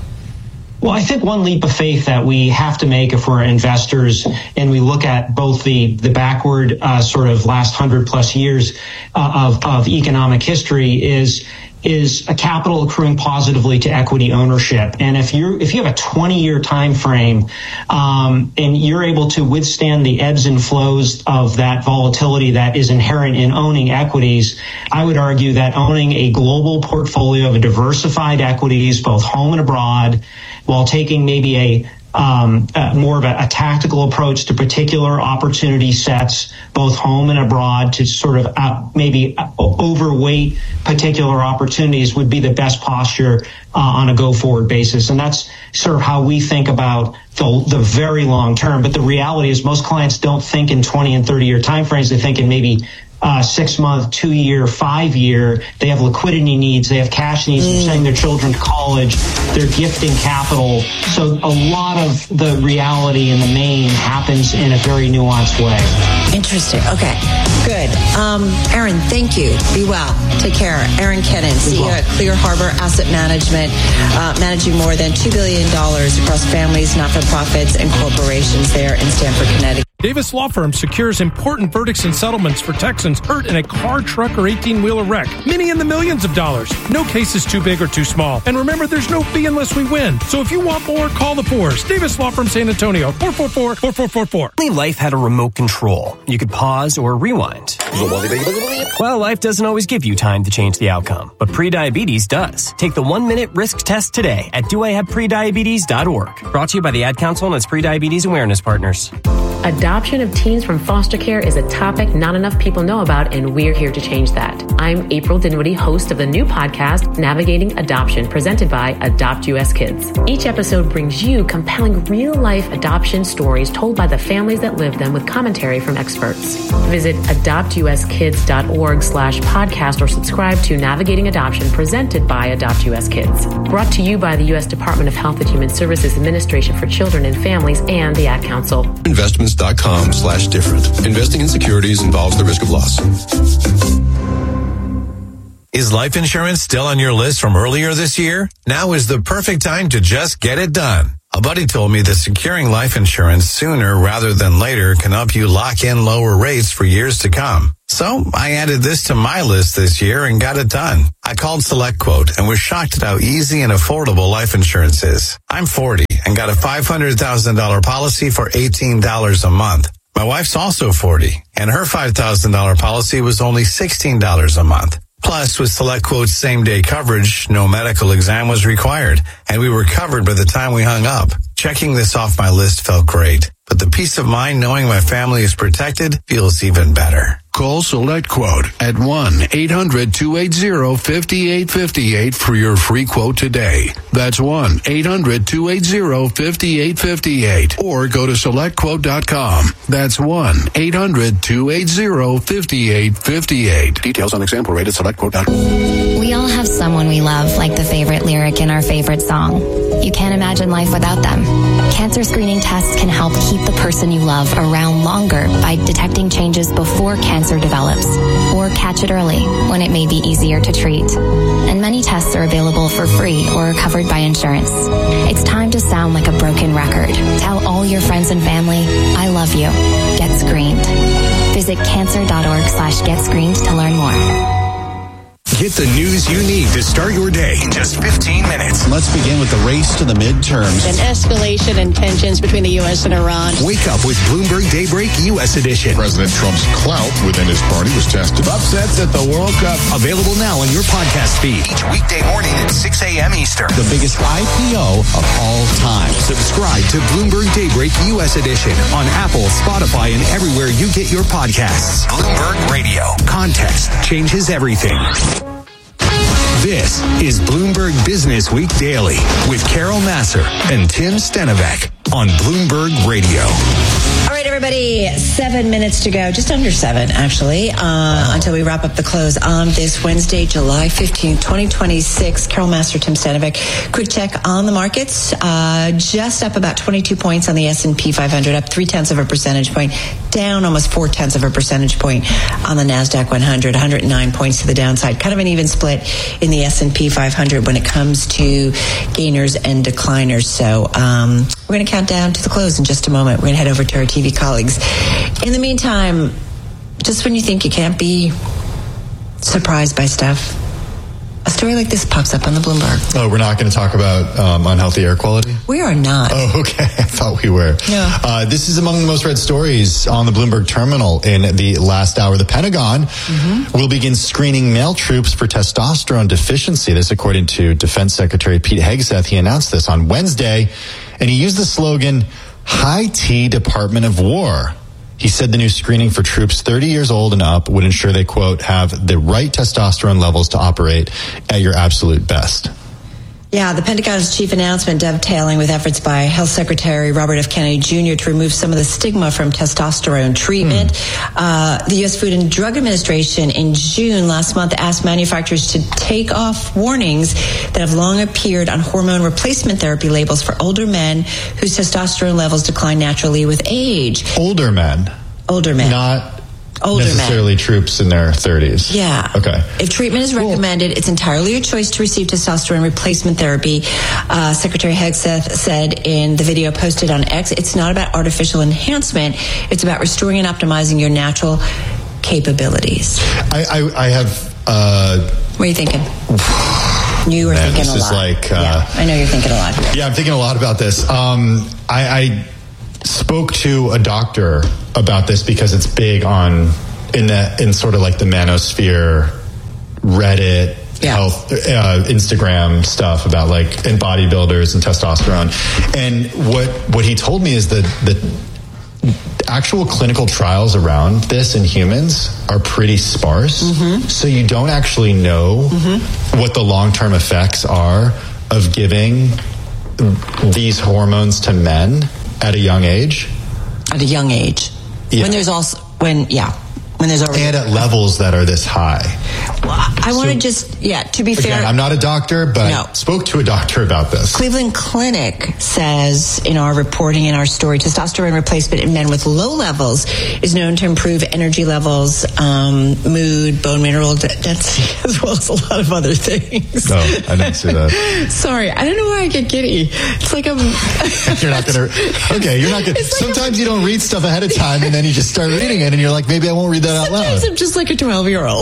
Well, I think one leap of faith that we have to make if we're investors, and we look at both the the backward uh, sort of last hundred plus years uh, of of economic history, is is a capital accruing positively to equity ownership. And if you if you have a twenty year time frame, um, and you're able to withstand the ebbs and flows of that volatility that is inherent in owning equities, I would argue that owning a global portfolio of diversified equities, both home and abroad, while taking maybe a um, uh, more of a, a tactical approach to particular opportunity sets, both home and abroad, to sort of uh, maybe overweight particular opportunities, would be the best posture uh, on a go-forward basis. And that's sort of how we think about the, the very long term. But the reality is most clients don't think in twenty and thirty year timeframes. They think in maybe Uh, six month, two year, five year. They have liquidity needs. They have cash needs. They're sending their children to college. They're gifting capital. So a lot of the reality in the main happens in a very nuanced way. Interesting. Okay, good. Um, Aaron, thank you. Be well. Take care. Aaron Kennan, C E O at Clear Harbor Asset Management, uh, managing more than two billion dollars across families, not-for-profits, and corporations there in Stamford, Connecticut. Davis Law Firm secures important verdicts and settlements for Texans hurt in a car, truck, or eighteen-wheeler wreck. Many in the millions of dollars. No case is too big or too small. And remember, there's no fee unless we win. So if you want more, call the Fours. Davis Law Firm, San Antonio, four four four, four four four four. Only life had a remote control. You could pause or rewind. Well, life doesn't always give you time to change the outcome, but prediabetes does. Take the one-minute risk test today at do I have prediabetes dot org. Brought to you by the Ad Council and its prediabetes awareness partners. Adoption of teens from foster care is a topic not enough people know about, and we're here to change that. I'm April Dinwiddie, host of the new podcast, Navigating Adoption, presented by Adopt U S Kids. Each episode brings you compelling real-life adoption stories told by the families that live them with commentary from experts. Visit adoptuskids.org slash podcast or subscribe to Navigating Adoption, presented by Adopt U S Kids. Brought to you by the U S Department of Health and Human Services Administration for Children and Families and the Ad Council. Investments.com slash different. Investing in securities involves the risk of loss. Is life insurance still on your list from earlier this year? Now is the perfect time to just get it done. A buddy told me that securing life insurance sooner rather than later can help you lock in lower rates for years to come. So I added this to my list this year and got it done. I called SelectQuote and was shocked at how easy and affordable life insurance is. I'm forty and got a five hundred thousand dollars policy for eighteen dollars a month. My wife's also forty and her five thousand dollars policy was only sixteen dollars a month. Plus, with SelectQuote's same-day coverage, no medical exam was required, and we were covered by the time we hung up. Checking this off my list felt great, but the peace of mind knowing my family is protected feels even better. Call SelectQuote at one eight hundred two eight zero five eight five eight for your free quote today. That's one eight hundred two eight zero five eight five eight. Or go to select quote dot com. That's one eight hundred two eight zero five eight five eight. Details on example rate at select quote dot com. We all have someone we love, like the favorite lyric in our favorite song. You can't imagine life without them. Cancer screening tests can help keep the person you love around longer by detecting changes before cancer develops, or catch it early when it may be easier to treat. And many tests are available for free or covered by insurance. It's time to sound like a broken record. Tell all your friends and family, I love you. Get screened. Visit cancer.org slash get screened to learn more. Get the news you need to start your day in just fifteen minutes. Let's begin with the race to the midterms. An escalation in tensions between the U S and Iran. Wake up with Bloomberg Daybreak U S Edition. President Trump's clout within his party was tested. Upsets at the World Cup. Available now on your podcast feed. Each weekday morning at six a.m. Eastern. The biggest I P O of all time. Subscribe to Bloomberg Daybreak U S Edition on Apple, Spotify, and everywhere you get your podcasts. Bloomberg Radio. Context changes everything. This is Bloomberg Business Week Daily with Carol Massar and Tim Stenovec on Bloomberg Radio. All right, everybody, seven minutes to go, just under seven, actually, uh, wow. until we wrap up the close on this Wednesday, July fifteenth, twenty twenty-six. Carol Massar, Tim Stenovec. Quick check on the markets. Uh, just up about twenty-two points on the S and P five hundred, up three-tenths of a percentage point, down almost four-tenths of a percentage point on the NASDAQ one hundred, one hundred nine points to the downside. Kind of an even split in the S and P five hundred when it comes to gainers and decliners. So um, we're going to count down to the close in just a moment. We're going to head over to our T V colleagues. In the meantime, just when you think you can't be surprised by stuff, a story like this pops up on the Bloomberg. Oh, we're not going to talk about um, unhealthy air quality? We are not. Oh, okay. I thought we were. Yeah. Uh, this is among the most read stories on the Bloomberg terminal in the last hour. The Pentagon mm-hmm. will begin screening male troops for testosterone deficiency. This, according to Defense Secretary Pete Hegseth. He announced this on Wednesday, and he used the slogan, High T Department of War. He said the new screening for troops thirty years old and up would ensure they, quote, have the right testosterone levels to operate at your absolute best. Yeah, the Pentagon's chief announcement dovetailing with efforts by Health Secretary Robert F. Kennedy Junior to remove some of the stigma from testosterone treatment. Hmm. Uh, the U S Food and Drug Administration in June last month asked manufacturers to take off warnings that have long appeared on hormone replacement therapy labels for older men whose testosterone levels decline naturally with age. Older men? Older men. Not Older necessarily men. Troops in their thirties. Yeah. Okay. If treatment is recommended, cool. It's entirely your choice to receive testosterone replacement therapy. Uh, Secretary Hegseth said in the video posted on X, it's not about artificial enhancement. It's about restoring and optimizing your natural capabilities. I, I, I have... Uh, what are you thinking? You were man, thinking this a lot. Is like, uh, yeah, I know you're thinking a lot. Yeah, I'm thinking a lot about this. Um, I... I spoke to a doctor about this because it's big on in the in sort of like the manosphere, Reddit, yeah. health, uh, Instagram stuff about like in bodybuilders and testosterone. And what what he told me is that the actual clinical trials around this in humans are pretty sparse. Mm-hmm. So you don't actually know mm-hmm. what the long-term effects are of giving these hormones to men at a young age. At a young age. Yeah. When there's also, when, yeah. When there's already and at levels that are this high. Well, I so, want to just, yeah, to be again, fair. I'm not a doctor, but no. I spoke to a doctor about this. Cleveland Clinic says in our reporting, in our story, testosterone replacement in men with low levels is known to improve energy levels, um, mood, bone mineral density, as well as a lot of other things. No, I didn't see that. Sorry, I don't know why I get giddy. It's like I'm... you're not going to... Okay, you're not going to... Like sometimes I'm, you don't read stuff ahead of time, and then you just start reading it, and you're like, maybe I won't read that out loud. Sometimes I'm just like a twelve-year-old.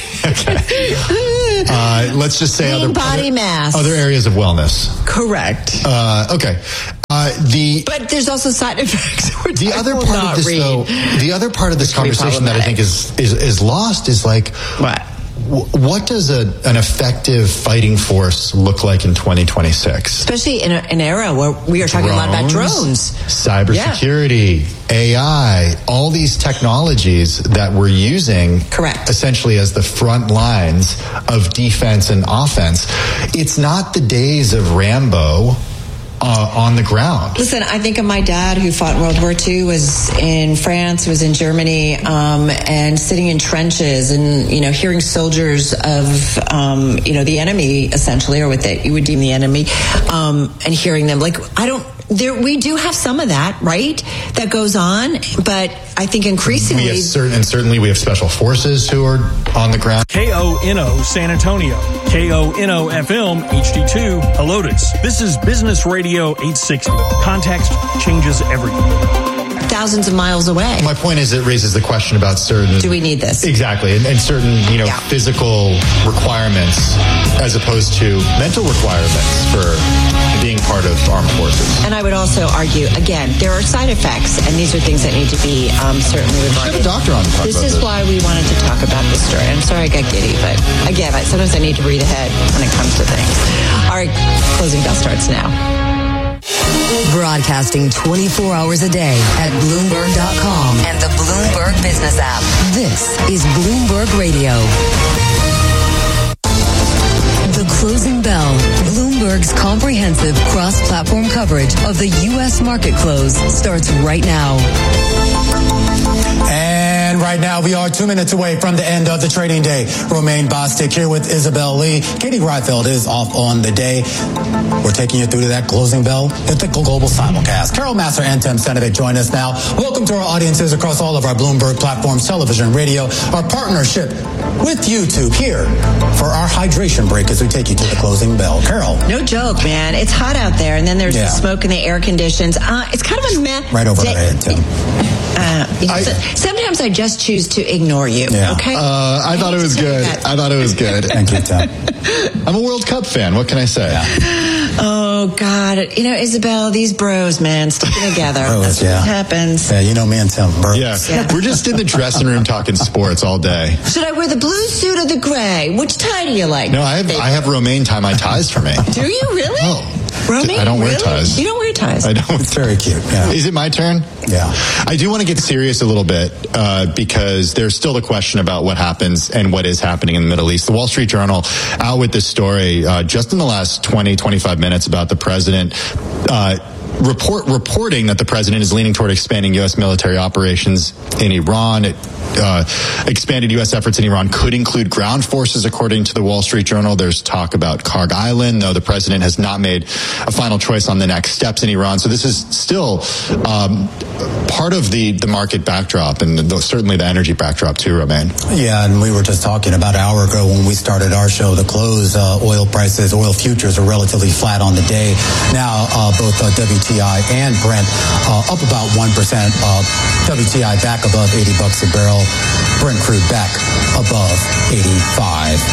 Okay. Uh, let's just say Lean other body other, mass. Other areas of wellness. Correct. Uh, okay. Uh, the but there's also side effects. The other part of this, read. though, the other part of this conversation that I think is, is is lost is like what. What does a, an effective fighting force look like in twenty twenty-six? Especially in a, an era where we are talking drones, a lot about drones. Cybersecurity, yeah. A I, all these technologies that we're using Correct. essentially as the front lines of defense and offense. It's not the days of Rambo. Uh, on the ground. Listen, I think of my dad who fought in World War Two, was in France, was in Germany, um, and sitting in trenches and, you know, hearing soldiers of, um, you know, the enemy, essentially, or what they, you would deem the enemy, um, and hearing them. Like, I don't, there, we do have some of that, right? That goes on, but I think increasingly... We have certain, and certainly we have special forces who are on the ground. K O N O San Antonio, K O N O F M H D two Helotes. This is Business Radio eight sixty. Context changes everything. Thousands of miles away. My point is, it raises the question about certain... Do we need this? Exactly. And, and certain, you know, yeah. physical requirements as opposed to mental requirements for being part of armed forces. And I would also argue, again, there are side effects, and these are things that need to be um, certainly regarded. We should have a doctor on to talk This about is this. why we wanted to talk about this story. I'm sorry I got giddy, but again, I, sometimes I need to read ahead when it comes to things. All right, closing bell starts now. Broadcasting twenty-four hours a day at Bloomberg dot com and the Bloomberg Business app. This is Bloomberg Radio. The Closing Bell, Bloomberg's comprehensive cross-platform coverage of the U S market close, starts right now. And right now, we are two minutes away from the end of the trading day. Romaine Bostick here with Isabel Lee. Katie Greifeld is off on the day. We're taking you through to that closing bell at the Global Simulcast. Carol Massar and Tim Senovich join us now. Welcome to our audiences across all of our Bloomberg platforms, television, radio, our partnership with YouTube here for our hydration break as we take you to the closing bell. Carol. No joke, man. It's hot out there, and then there's yeah. the smoke and the air conditions. Uh, it's kind of a meh. Right over day. our head, Tim. Uh, you know, I, so, sometimes I just choose to ignore you. Yeah. Okay. Uh, I, I thought it was good. I thought it was good. Thank you, Tim. I'm a World Cup fan. What can I say? Yeah. Oh God! You know, Isabel, these bros, man, sticking together. Bros, That's yeah. what happens. Yeah, you know me and Tim. Bros. Yeah. yeah. We're just in the dressing room talking sports all day. Should I wear the blue suit or the gray? Which tie do you like? No, I have I have Romaine tie my ties for me. Do you really? Oh. Romaine, I don't wear really? ties. You don't wear ties. I don't. It's very cute. Yeah. Is it my turn? Yeah. I do want to get serious a little bit uh, because there's still a question about what happens and what is happening in the Middle East. The Wall Street Journal out with this story uh, just in the last twenty, twenty-five minutes about the president uh, report reporting that the president is leaning toward expanding U S military operations in Iran. It, uh, expanded U S efforts in Iran could include ground forces, according to the Wall Street Journal. There's talk about Karg Island, though the president has not made a final choice on the next steps in Iran. So this is still um, part of the, the market backdrop, and the, certainly the energy backdrop too, Romaine. Yeah, and we were just talking about an hour ago when we started our show. The close, uh, oil prices, oil futures are relatively flat on the day. Now, uh, both uh, W T I and Brent uh, up about one percent. Uh, W T I back above eighty bucks a barrel. Brent crude back above eighty-five.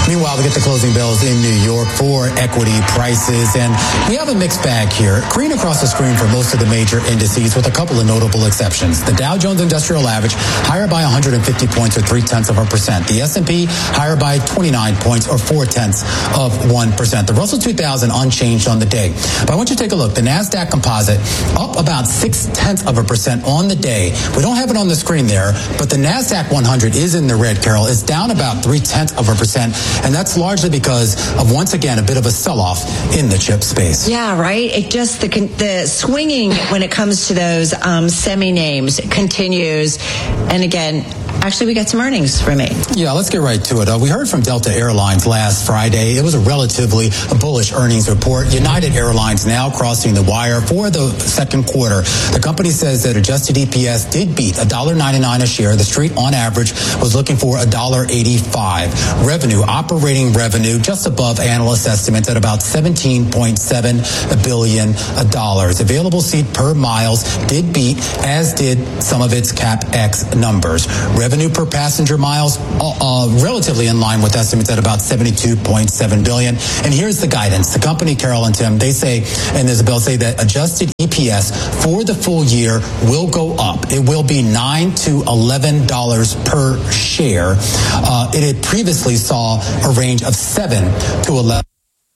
Meanwhile, we get the closing bells in New York for equity prices, and we have a mixed bag here. Green across the screen for most of the major indices, with a couple of notable exceptions. The Dow Jones Industrial Average higher by one hundred fifty points, or three tenths of a percent. The S and P higher by twenty-nine points, or four tenths of one percent. The Russell two thousand unchanged on the day. But I want you to take a look. The Nasdaq Composite up about six tenths of a percent on the day. We don't have it on the screen there, but the Nasdaq one hundred is in the red, Carol. It's down about three tenths of a percent, and that's largely because of, once again, a bit of a sell-off in the chip space. Yeah, right. It just the the swinging when it comes to those um, semi names continues, and again. Actually, we got some earnings from it. Yeah, let's get right to it. Uh, we heard from Delta Airlines last Friday. It was a relatively bullish earnings report. United Airlines now crossing the wire for the second quarter. The company says that adjusted E P S did beat one dollar ninety-nine a share. The street, on average, was looking for one dollar eighty-five. Revenue, operating revenue, just above analyst estimates at about seventeen point seven billion dollars. Available seat per miles did beat, as did some of its CapEx numbers. Revenue per passenger miles, uh, uh, relatively in line with estimates at about seventy-two point seven billion dollars. And here's the guidance. The company, Carol and Tim, they say, and Isabel say that adjusted E P S for the full year will go up. It will be nine to eleven dollars per share. Uh, it had previously saw a range of seven to eleven.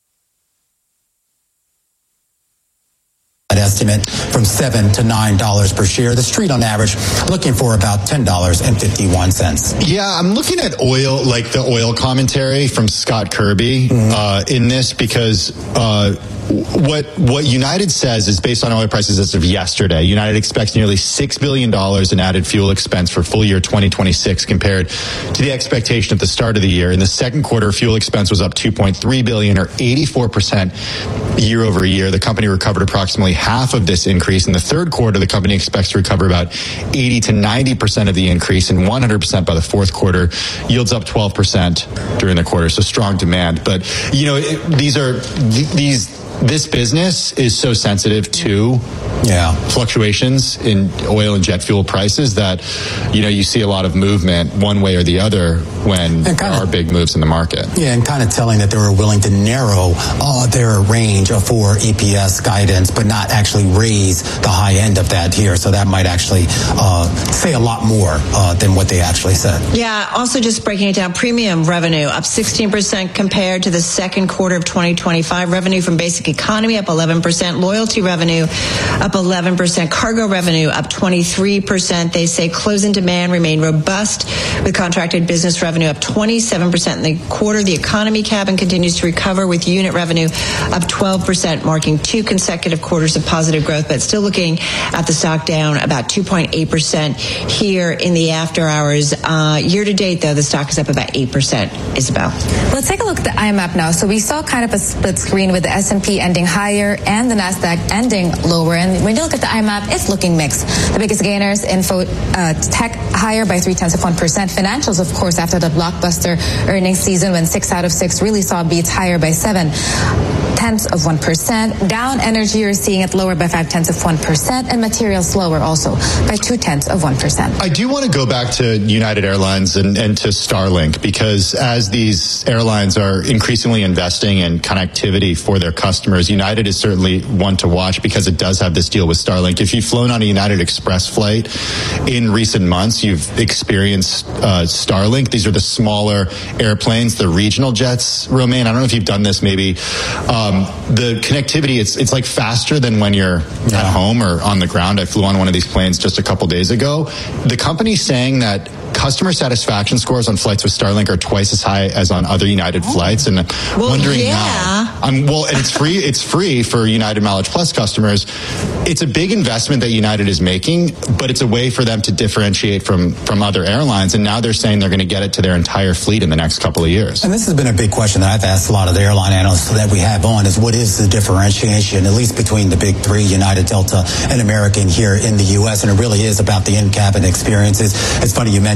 Estimate from seven to nine dollars per share. The street on average looking for about ten dollars and fifty-one cents. Yeah, I'm looking at oil, like the oil commentary from Scott Kirby mm-hmm. uh, in this, because uh, what what United says is based on oil prices as of yesterday. United expects nearly six billion dollars in added fuel expense for full year twenty twenty-six compared to the expectation at the start of the year. In the second quarter, fuel expense was up two point three billion dollars, or eighty-four percent year over year. The company recovered approximately half of this increase. In the third quarter, the company expects to recover about eighty to ninety percent of the increase, and one hundred percent by the fourth quarter. Yields up twelve percent during the quarter, so strong demand. But, you know, it, these are, these, this business is so sensitive to yeah. fluctuations in oil and jet fuel prices that, you know, you see a lot of movement one way or the other when there are big moves in the market. Yeah, and kind of telling that they were willing to narrow uh, their range for E P S guidance, but not actually raise the high end of that here. So that might actually uh, say a lot more uh, than what they actually said. Yeah, also just breaking it down, premium revenue up sixteen percent compared to the second quarter of twenty twenty-five. Revenue from basic economy up eleven percent. Loyalty revenue up eleven percent. Cargo revenue up twenty-three percent. They say closing demand remained robust, with contracted business revenue up twenty-seven percent in the quarter. The economy cabin continues to recover, with unit revenue up twelve percent, marking two consecutive quarters of positive growth, but still looking at the stock down about two point eight percent here in the after hours. Uh, year to date, though, the stock is up about eight percent. Isabel. Let's take a look at the I M F now. So we saw kind of a split screen with the S and P ending higher and the Nasdaq ending lower. And when you look at the I M F, it's looking mixed. The biggest gainers, info, uh, tech higher by three tenths of one percent. Financials, of course, after the blockbuster earnings season when six out of six really saw beats higher by seven tenths of one percent. Down energy, you're seeing it lower by five tenths of one percent, and materials slower also by two tenths of one percent. I do want to go back to United Airlines and, and to Starlink, because as these airlines are increasingly investing in connectivity for their customers, United is certainly one to watch because it does have this deal with Starlink. If you've flown on a United Express flight in recent months, you've experienced uh, Starlink. These are the smaller airplanes, the regional jets, Romaine. I don't know if you've done this maybe. Um, the connectivity, it's it's like faster than when you're yeah. at home or on the ground. I flew on one of these planes just a couple days ago. The company's saying that customer satisfaction scores on flights with Starlink are twice as high as on other United oh. flights, and well, wondering yeah. now. Um, well, and it's free. It's free for United Mileage Plus customers. It's a big investment that United is making, but it's a way for them to differentiate from from other airlines. And now they're saying they're going to get it to their entire fleet in the next couple of years. And this has been a big question that I've asked a lot of the airline analysts that we have on: is what is the differentiation, at least between the big three, United, Delta, and American here in the U S? And it really is about the in-cabin experiences. It's funny you mentioned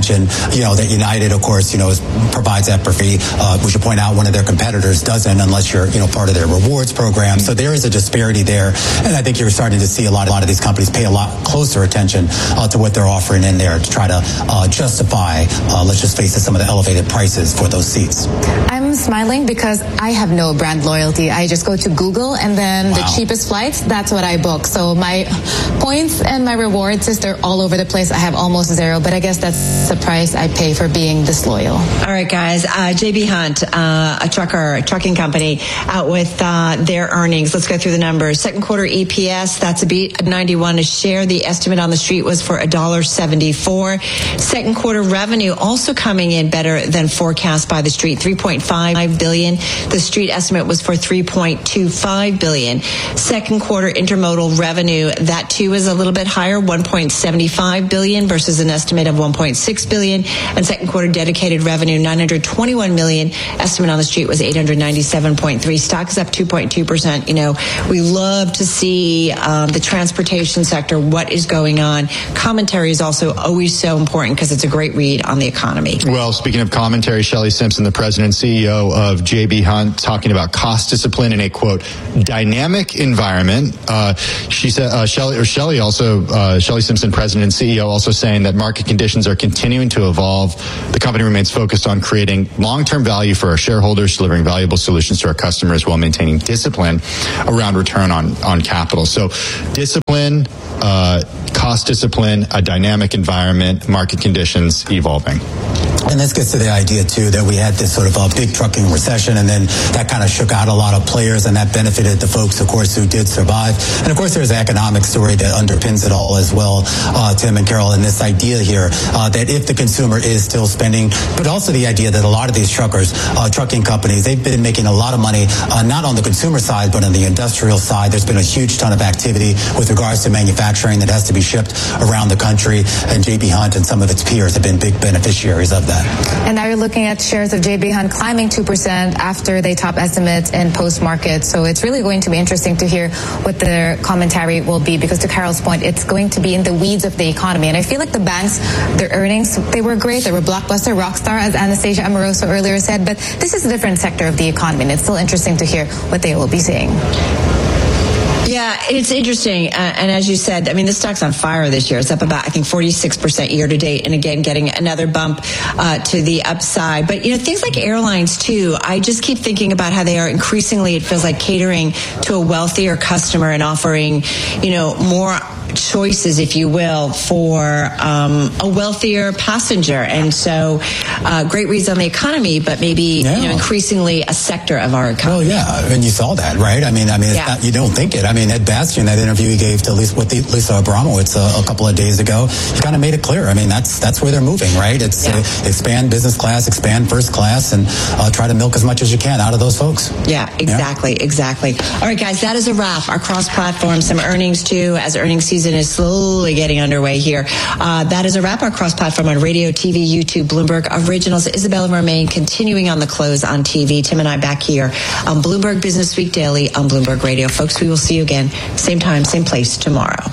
mentioned, you know, that United, of course, you know, is, provides that for free. Uh, we should point out one of their competitors doesn't, unless you're, you know, part of their rewards program. So there is a disparity there, and I think you're starting to see a lot, a lot of these companies pay a lot closer attention uh, to what they're offering in there to try to uh, justify, uh, let's just face it, some of the elevated prices for those seats. I'm smiling because I have no brand loyalty. I just go to Google, and then wow. the cheapest flights, that's what I book. So my points and my rewards, is they're all over the place. I have almost zero, but I guess that's the price I pay for being disloyal. All right, guys. Uh, J B. Hunt, uh, a trucker, a trucking company, out with uh, their earnings. Let's go through the numbers. Second quarter E P S, that's a beat at ninety-one a share. The estimate on the street was for one dollar and seventy-four cents. Second quarter revenue also coming in better than forecast by the street, three point five billion dollars. The street estimate was for three point two five billion dollars. Second quarter intermodal revenue, that too is a little bit higher, one point seven five billion dollars versus an estimate of one point six billion dollars. And second quarter dedicated revenue, nine hundred twenty-one million dollars. Estimate on the street was eight hundred ninety-seven point three. Stock is up two point two percent. You know, we love to see um, the transportation sector, what is going on. Commentary is also always so important because it's a great read on the economy. Well, speaking of commentary, Shelley Simpson, the president and C E O of J B. Hunt, talking about cost discipline in a, quote, dynamic environment. Uh, she said, uh, Shelley, or Shelley also, uh, Shelley Simpson, president and C E O, also saying that market conditions are continuing to evolve. The company remains focused on creating long-term value for our shareholders, delivering valuable solutions to our customers while maintaining discipline around return on, on capital. So discipline, uh, cost discipline, a dynamic environment, market conditions evolving. And this gets to the idea, too, that we had this sort of a big trucking recession, and then that kind of shook out a lot of players, and that benefited the folks, of course, who did survive. And, of course, there's an economic story that underpins it all as well, uh, Tim and Carol, and this idea here uh, that if the consumer is still spending, but also the idea that a lot of these truckers, uh, trucking companies, they've been making a lot of money, uh, not on the consumer side, but on the industrial side. There's been a huge ton of activity with regards to manufacturing that has to be shipped around the country, and J B. Hunt and some of its peers have been big beneficiaries of that. And now you're looking at shares of J B. Hunt climbing two percent after they top estimates in post-market. So it's really going to be interesting to hear what their commentary will be, because to Carol's point, it's going to be in the weeds of the economy. And I feel like the banks, their earnings, they were great. They were blockbuster, rockstar, as Anastasia Amoroso earlier said. But this is a different sector of the economy, and it's still interesting to hear what they will be saying. Yeah, it's interesting. Uh, and as you said, I mean, the stock's on fire this year. It's up about, I think, forty-six percent year to date. And again, getting another bump uh, to the upside. But, you know, things like airlines, too, I just keep thinking about how they are increasingly, it feels like, catering to a wealthier customer and offering, you know, more choices, if you will, for um, a wealthier passenger. And so uh, great reads on the economy, but maybe yeah. you know, increasingly a sector of our economy. Well, yeah, and you saw that, right? I mean, I mean, it's yeah. not, you don't think it. I mean, Ed Bastian, that interview he gave to Lisa, with the, Lisa Abramowitz a, a couple of days ago, he kind of made it clear. I mean, that's that's where they're moving, right? It's yeah. uh, expand business class, expand first class, and uh, try to milk as much as you can out of those folks. Yeah, exactly, yeah. exactly. All right, guys, that is a wrap. Our cross-platform, some earnings, too, as earnings season is slowly getting underway here. Uh, that is a wrap. Our cross-platform on radio, T V, YouTube, Bloomberg Originals. Isabella Romaine continuing on the close on T V. Tim and I back here on Bloomberg Business Week Daily on Bloomberg Radio. Folks, we will see you again, same time, same place tomorrow.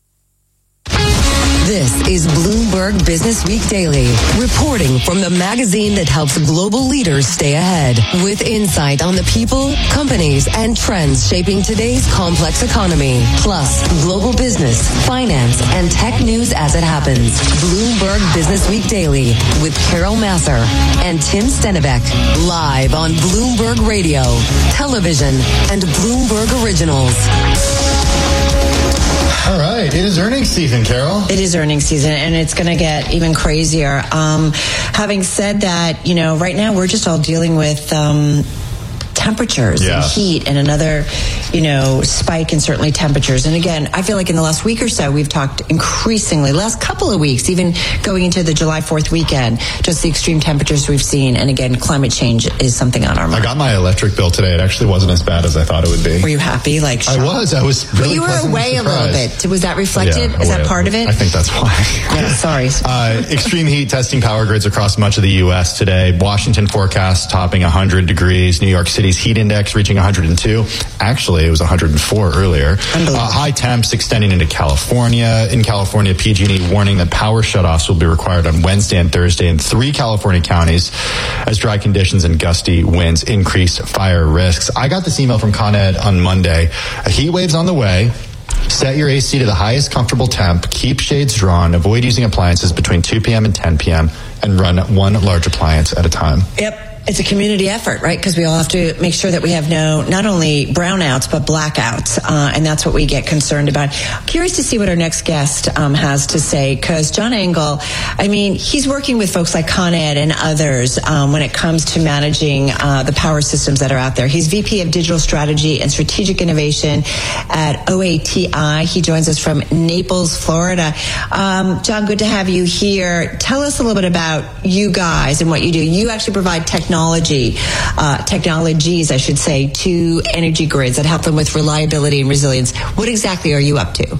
This is Bloomberg Business Week Daily, reporting from the magazine that helps global leaders stay ahead, with insight on the people, companies, and trends shaping today's complex economy, plus global business, finance, and tech news as it happens. Bloomberg Business Week Daily with Carol Massar and Tim Stennebeck, live on Bloomberg Radio, television, and Bloomberg Originals. All right. It is earnings season, Carol. It is earnings season, and it's going to get even crazier. Um, having said that, you know, right now we're just all dealing with um, temperatures yeah. and heat and another, you know, spike in certainly temperatures. And again, I feel like in the last week or so, we've talked increasingly, last couple of weeks, even going into the July fourth weekend, just the extreme temperatures we've seen. And again, climate change is something on our mind. I got my electric bill today. It actually wasn't as bad as I thought it would be. Were you happy? Like I was. I was really But you were away surprised. a little bit. Was that reflected? Yeah, is that part of it? I think that's why. Yeah, sorry. uh, extreme heat testing power grids across much of the U S today. Washington forecast topping one hundred degrees. New York City degrees. Heat index reaching one hundred two. Actually, it was one hundred four earlier. Uh, high temps extending into California. In California, P G and E warning that power shutoffs will be required on Wednesday and Thursday in three California counties as dry conditions and gusty winds increase fire risks. I got this email from Con Ed on Monday. A heat wave's on the way. Set your A C to the highest comfortable temp. Keep shades drawn. Avoid using appliances between two p.m. and ten p.m. and run one large appliance at a time. Yep. It's a community effort, right? Because we all have to make sure that we have no, not only brownouts, but blackouts. Uh, and that's what we get concerned about. Curious to see what our next guest um, has to say, because John Engel, I mean, he's working with folks like Con Ed and others um, when it comes to managing uh, the power systems that are out there. He's V P of Digital Strategy and Strategic Innovation at O A T I. He joins us from Naples, Florida. Um, John, good to have you here. Tell us a little bit about you guys and what you do. You actually provide technology Technology, uh, technologies, I should say, to energy grids that help them with reliability and resilience. What exactly are you up to?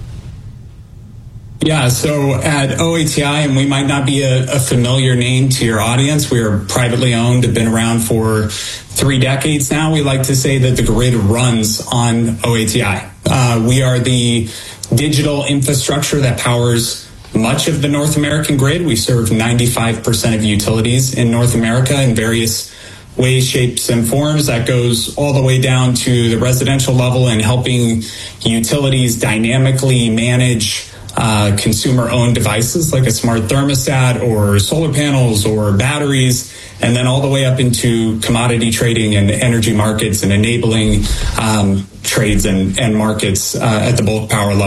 Yeah, so at O A T I, and we might not be a, a familiar name to your audience, we are privately owned, have been around for three decades now. We like to say that the grid runs on O A T I. Uh, we are the digital infrastructure that powers much of the North American grid. We serve ninety-five percent of utilities in North America in various ways, shapes, and forms. That goes all the way down to the residential level and helping utilities dynamically manage uh, consumer-owned devices like a smart thermostat or solar panels or batteries, and then all the way up into commodity trading and energy markets and enabling um, trades and, and markets uh, at the bulk power level.